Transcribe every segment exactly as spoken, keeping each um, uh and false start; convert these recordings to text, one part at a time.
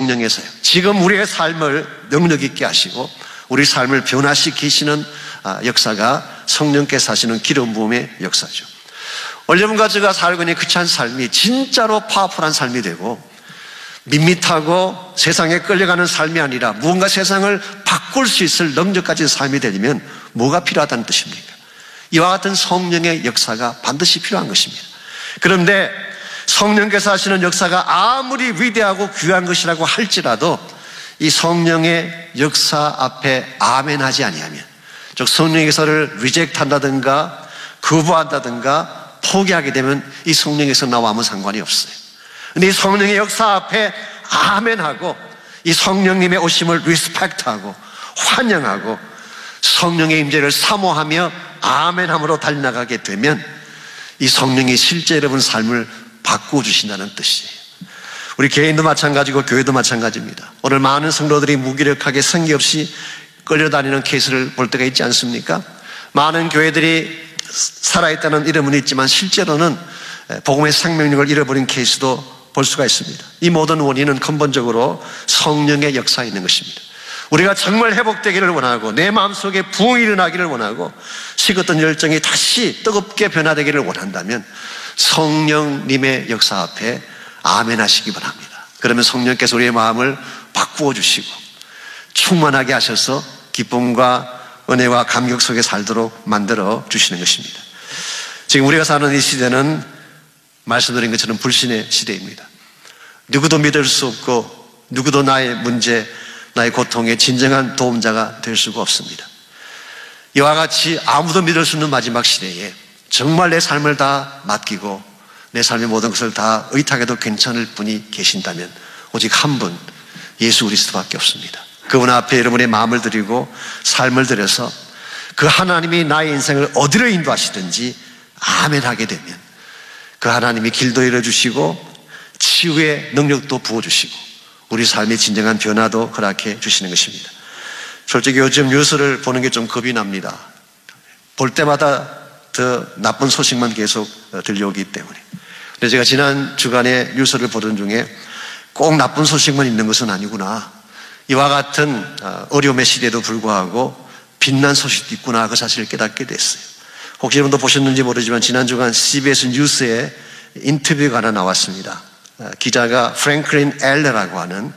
성령에서요. 지금 우리의 삶을 능력 있게 하시고 우리 삶을 변화시키시는 역사가 성령께서 하시는 기름 부음의 역사죠. 원래분과 제가 살고 있는 그 찬 삶이 진짜로 파워풀한 삶이 되고 밋밋하고 세상에 끌려가는 삶이 아니라 무언가 세상을 바꿀 수 있을 능력 가진 삶이 되려면 뭐가 필요하다는 뜻입니까? 이와 같은 성령의 역사가 반드시 필요한 것입니다. 그런데 성령께서 하시는 역사가 아무리 위대하고 귀한 것이라고 할지라도 이 성령의 역사 앞에 아멘하지 아니하면, 즉 성령의 역사를 리젝트한다든가 거부한다든가 포기하게 되면 이 성령에서 나와 아무 상관이 없어요. 그런데 이 성령의 역사 앞에 아멘하고 이 성령님의 오심을 리스펙트하고 환영하고 성령의 임재를 사모하며 아멘함으로 달려나가게 되면 이 성령이 실제 여러분 삶을 바꾸어 주신다는 뜻이에요. 우리 개인도 마찬가지고 교회도 마찬가지입니다. 오늘 많은 성도들이 무기력하게 생기 없이 끌려다니는 케이스를 볼 때가 있지 않습니까? 많은 교회들이 살아있다는 이름은 있지만 실제로는 복음의 생명력을 잃어버린 케이스도 볼 수가 있습니다. 이 모든 원인은 근본적으로 성령의 역사에 있는 것입니다. 우리가 정말 회복되기를 원하고 내 마음속에 부흥이 일어나기를 원하고 식었던 열정이 다시 뜨겁게 변화되기를 원한다면 성령님의 역사 앞에 아멘 하시기 바랍니다. 그러면 성령께서 우리의 마음을 바꾸어 주시고 충만하게 하셔서 기쁨과 은혜와 감격 속에 살도록 만들어 주시는 것입니다. 지금 우리가 사는 이 시대는 말씀드린 것처럼 불신의 시대입니다. 누구도 믿을 수 없고 누구도 나의 문제, 나의 고통의 진정한 도움자가 될 수가 없습니다. 이와 같이 아무도 믿을 수 없는 마지막 시대에 정말 내 삶을 다 맡기고 내 삶의 모든 것을 다 의탁해도 괜찮을 분이 계신다면 오직 한 분, 예수 그리스도밖에 없습니다. 그분 앞에 여러분의 마음을 드리고 삶을 드려서 그 하나님이 나의 인생을 어디로 인도하시든지 아멘하게 되면 그 하나님이 길도 열어주시고 치유의 능력도 부어주시고 우리 삶의 진정한 변화도 허락해 주시는 것입니다. 솔직히 요즘 뉴스를 보는 게 좀 겁이 납니다. 볼 때마다 더 나쁜 소식만 계속 들려오기 때문에. 근데 제가 지난 주간에 뉴스를 보던 중에 꼭 나쁜 소식만 있는 것은 아니구나. 이와 같은 어려움의 시대에도 불구하고 빛난 소식도 있구나. 그 사실을 깨닫게 됐어요. 혹시 여러분도 보셨는지 모르지만 지난 주간 씨비에스 뉴스에 인터뷰가 하나 나왔습니다. 기자가 프랭클린 엘러라고 하는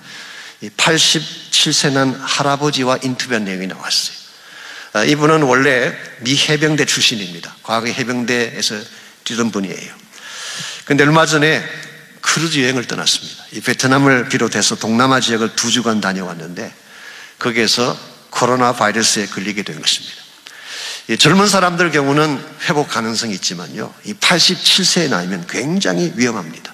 팔십칠 세 난 할아버지와 인터뷰한 내용이 나왔어요. 이분은 원래 미 해병대 출신입니다. 과거에 해병대에서 뛰던 분이에요. 그런데 얼마 전에 크루즈 여행을 떠났습니다. 이 베트남을 비롯해서 동남아 지역을 두 주간 다녀왔는데 거기에서 코로나 바이러스에 걸리게 된 것입니다. 이 젊은 사람들 경우는 회복 가능성이 있지만요, 이 팔십칠 세의 나이면 굉장히 위험합니다.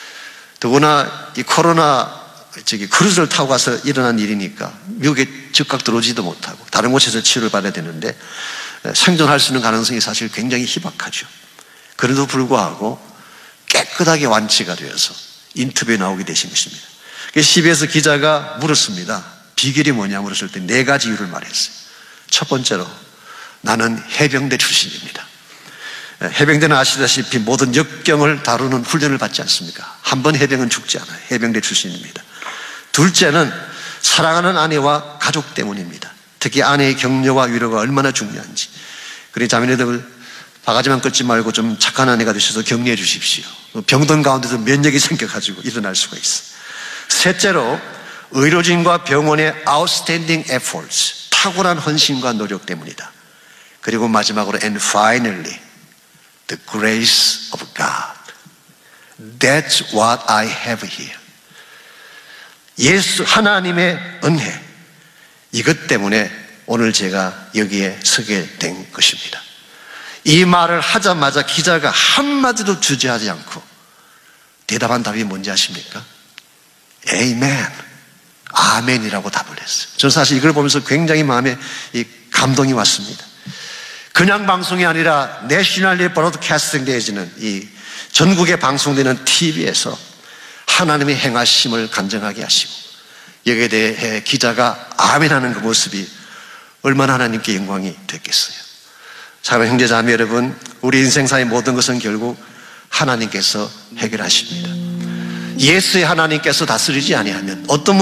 더구나 이 코로나 저기 크루즈를 타고 가서 일어난 일이니까 미국에 즉각 들어오지도 못하고 다른 곳에서 치료를 받아야 되는데 생존할 수 있는 가능성이 사실 굉장히 희박하죠. 그래도 불구하고 깨끗하게 완치가 되어서 인터뷰에 나오게 되신 것입니다. 씨비에스 기자가 물었습니다. 비결이 뭐냐 물었을 때 네 가지 이유를 말했어요. 첫 번째로 나는 해병대 출신입니다. 해병대는 아시다시피 모든 역경을 다루는 훈련을 받지 않습니까? 한 번 해병은 죽지 않아요. 해병대 출신입니다. 둘째는 사랑하는 아내와 가족 때문입니다. 특히 아내의 격려와 위로가 얼마나 중요한지. 그러니 자매님들 바가지만 끌지 말고 좀 착한 아내가 되셔서 격려해 주십시오. 병든 가운데서 면역이 생겨가지고 일어날 수가 있어요. 셋째로 의료진과 병원의 outstanding efforts, 탁월한 헌신과 노력 때문이다. 그리고 마지막으로 and finally the grace of God. That's what I have here. 예수 하나님의 은혜, 이것 때문에 오늘 제가 여기에 서게 된 것입니다. 이 말을 하자마자 기자가 한마디도 주저하지 않고 대답한 답이 뭔지 아십니까? 에이멘, 아멘이라고 답을 했어요. 저는 사실 이걸 보면서 굉장히 마음에 이 감동이 왔습니다. 그냥 방송이 아니라 내셔널리 브로드캐스팅 되어지는 이 전국에 방송되는 티비에서 하나님의 행하심을 간증하게 하시고 여기에 대해 기자가 아멘하는 그 모습이 얼마나 하나님께 영광이 됐겠어요. 사랑하는 형제 자매 여러분, 우리 인생사의 모든 것은 결국 하나님께서 해결하십니다. 예수의 하나님께서 다스리지 아니하면 어떤